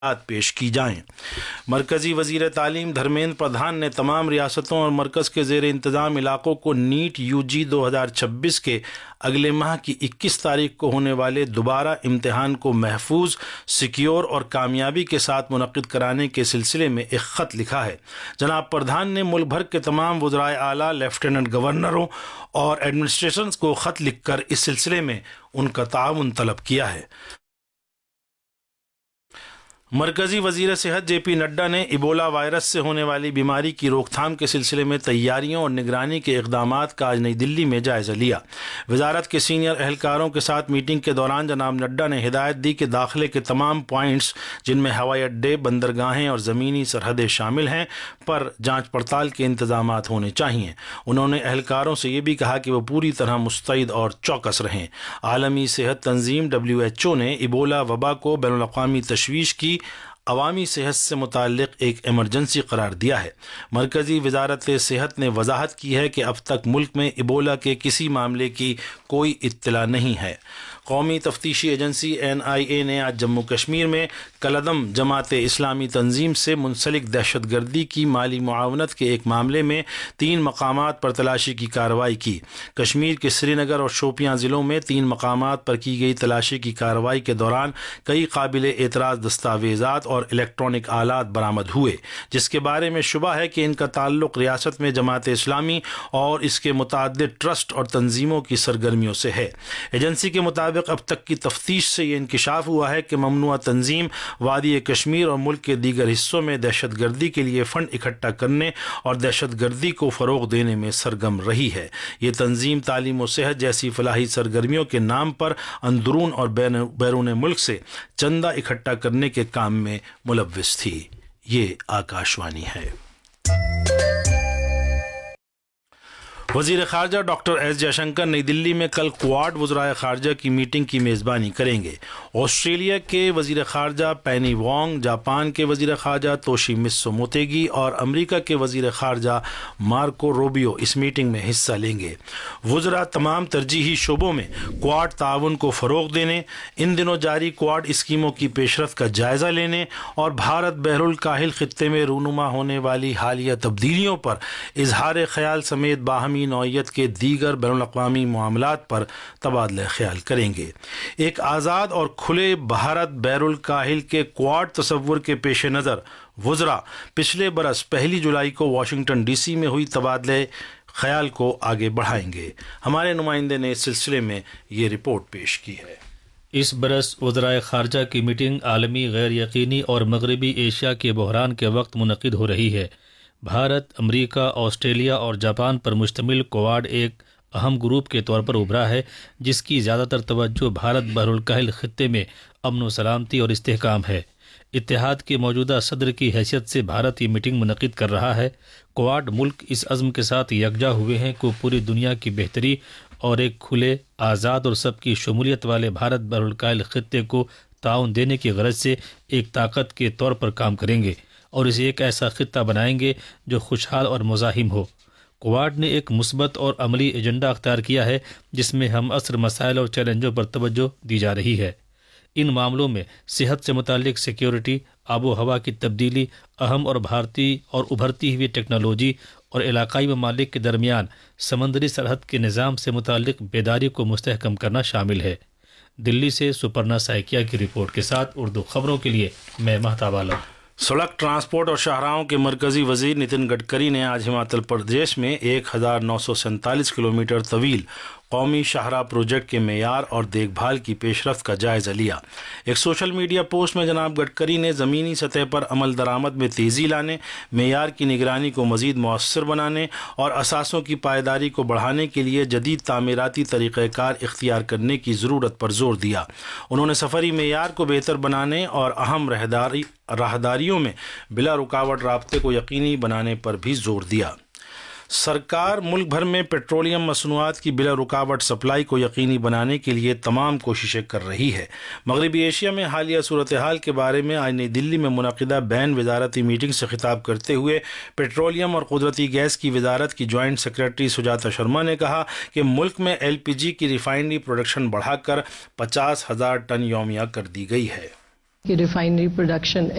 پیش کی جائیں۔ مرکزی وزیر تعلیم دھرمیندر پردھان نے تمام ریاستوں اور مرکز کے زیر انتظام علاقوں کو نیٹ UG 2026 کے اگلے ماہ کی 21 تاریخ کو ہونے والے دوبارہ امتحان کو محفوظ، سیکیور اور کامیابی کے ساتھ منعقد کرانے کے سلسلے میں ایک خط لکھا ہے۔ جناب پردھان نے ملک بھر کے تمام وزرائے اعلیٰ، لیفٹیننٹ گورنروں اور ایڈمنسٹریشنز کو خط لکھ کر اس سلسلے میں ان کا تعاون طلب کیا ہے۔ مرکزی وزیر صحت JP نڈا نے ایبولا وائرس سے ہونے والی بیماری کی روک تھام کے سلسلے میں تیاریوں اور نگرانی کے اقدامات کا آج نئی دلی میں جائزہ لیا۔ وزارت کے سینئر اہلکاروں کے ساتھ میٹنگ کے دوران جناب نڈا نے ہدایت دی کہ داخلے کے تمام پوائنٹس، جن میں ہوائی اڈے، بندرگاہیں اور زمینی سرحدیں شامل ہیں، پر جانچ پڑتال کے انتظامات ہونے چاہیے۔ انہوں نے اہلکاروں سے یہ بھی کہا کہ وہ پوری طرح مستعد اور چوکس رہیں۔ عالمی صحت تنظیم WHO نے ایبولا وبا کو بین الاقوامی تشویش کی عوامی صحت سے متعلق ایک ایمرجنسی قرار دیا ہے۔ مرکزی وزارت صحت نے وضاحت کی ہے کہ اب تک ملک میں ایبولا کے کسی معاملے کی کوئی اطلاع نہیں ہے۔ قومی تفتیشی ایجنسی NIA نے آج جموں کشمیر میں کالعدم جماعت اسلامی تنظیم سے منسلک دہشت گردی کی مالی معاونت کے ایک معاملے میں 3 مقامات پر تلاشی کی کارروائی کی۔ کشمیر کے سری نگر اور شوپیاں ضلعوں میں 3 مقامات پر کی گئی تلاشی کی کارروائی کے دوران کئی قابل اعتراض دستاویزات اور الیکٹرانک آلات برآمد ہوئے، جس کے بارے میں شبہ ہے کہ ان کا تعلق ریاست میں جماعت اسلامی اور اس کے متعدد ٹرسٹ اور تنظیموں کی سرگرمیوں سے ہے۔ ایجنسی کے مطابق اب تک کی تفتیش سے یہ انکشاف ہوا ہے کہ ممنوعہ تنظیم وادی کشمیر اور ملک کے دیگر حصوں میں دہشت گردی کے لیے فنڈ اکٹھا کرنے اور دہشت گردی کو فروغ دینے میں سرگرم رہی ہے۔ یہ تنظیم تعلیم و صحت جیسی فلاحی سرگرمیوں کے نام پر اندرون اور بیرون ملک سے چندہ اکٹھا کرنے کے کام میں ملوث تھی۔ یہ آکاشوانی ہے۔ وزیر خارجہ ڈاکٹر ایس جے شنکر نئی دلی میں کل کوواڈ وزرائے خارجہ کی میٹنگ کی میزبانی کریں گے۔ آسٹریلیا کے وزیر خارجہ پینی وانگ، جاپان کے وزیر خارجہ توشیمتسو موتیگی اور امریکہ کے وزیر خارجہ مارکو روبیو اس میٹنگ میں حصہ لیں گے۔ وزراء تمام ترجیحی شعبوں میں کوواڈ تعاون کو فروغ دینے، ان دنوں جاری کوواڈ اسکیموں کی پیش رفت کا جائزہ لینے اور بھارت بحر الکاہل خطے میں رونما ہونے والی حالیہ تبدیلیوں پر اظہار خیال سمیت باہمی نوعیت کے دیگر بین الاقوامی معاملات پر تبادلہ خیال کریں گے۔ ایک آزاد اور کھلے بھارت بحر الکاہل کے کوواڈ تصور کے پیش نظر وزراء پچھلے برس 1 جولائی کو واشنگٹن DC میں ہوئی تبادلہ خیال کو آگے بڑھائیں گے۔ ہمارے نمائندے نے اس سلسلے میں یہ رپورٹ پیش کی ہے۔ اس برس وزرائے خارجہ کی میٹنگ عالمی غیر یقینی اور مغربی ایشیا کے بحران کے وقت منعقد ہو رہی ہے۔ بھارت، امریکہ، آسٹریلیا اور جاپان پر مشتمل کوواڈ ایک اہم گروپ کے طور پر ابھرا ہے، جس کی زیادہ تر توجہ بھارت بحر الکاہل خطے میں امن و سلامتی اور استحکام ہے۔ اتحاد کے موجودہ صدر کی حیثیت سے بھارت یہ میٹنگ منعقد کر رہا ہے۔ کوواڈ ملک اس عزم کے ساتھ یکجا ہوئے ہیں کہ پوری دنیا کی بہتری اور ایک کھلے، آزاد اور سب کی شمولیت والے بھارت بحر الکاہل خطے کو تعاون دینے کی غرض سے ایک طاقت کے طور پر کام کریں گے اور اسے ایک ایسا خطہ بنائیں گے جو خوشحال اور مزاحم ہو۔ کوواڈ نے ایک مثبت اور عملی ایجنڈا اختیار کیا ہے، جس میں ہم عصر مسائل اور چیلنجوں پر توجہ دی جا رہی ہے۔ ان معاملوں میں صحت سے متعلق سیکیورٹی، آب و ہوا کی تبدیلی، اہم اور بھارتی اور ابھرتی ہوئی ٹیکنالوجی اور علاقائی ممالک کے درمیان سمندری سرحد کے نظام سے متعلق بیداری کو مستحکم کرنا شامل ہے۔ دلی سے سپرنا سائکیا کی رپورٹ کے ساتھ اردو خبروں کے لیے میں مہتاب عالم۔ سڑک ٹرانسپورٹ اور شاہراہوں کے مرکزی وزیر نتن گڈکری نے آج ہماچل پردیش میں 1947 کلومیٹر طویل قومی شاہراہ پروجیکٹ کے معیار اور دیکھ بھال کی پیش رفت کا جائزہ لیا۔ ایک سوشل میڈیا پوسٹ میں جناب گڈکری نے زمینی سطح پر عمل درآمد میں تیزی لانے، معیار کی نگرانی کو مزید مؤثر بنانے اور اثاثوں کی پائیداری کو بڑھانے کے لیے جدید تعمیراتی طریقہ کار اختیار کرنے کی ضرورت پر زور دیا۔ انہوں نے سفری معیار کو بہتر بنانے اور اہم راہداریوں میں بلا رکاوٹ رابطے کو یقینی بنانے پر بھی زور دیا۔ سرکار ملک بھر میں پیٹرولیم مصنوعات کی بلا رکاوٹ سپلائی کو یقینی بنانے کے لیے تمام کوششیں کر رہی ہے۔ مغربی ایشیا میں حالیہ صورتحال کے بارے میں آج نئی دلی میں منعقدہ بین وزارتی میٹنگ سے خطاب کرتے ہوئے پیٹرولیم اور قدرتی گیس کی وزارت کی جوائنٹ سیکرٹری سجاتا شرما نے کہا کہ ملک میں LPG کی ریفائنری پروڈکشن بڑھا کر 50,000 ٹن یومیہ کر دی گئی ہے۔ کہ ریفائنری پروڈکشن